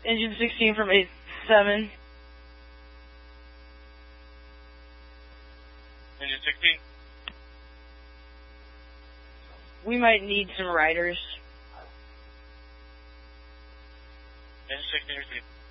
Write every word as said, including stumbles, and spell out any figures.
Engine sixteen from eight seven. Engine sixteen. We might need some riders. Engine sixteen received.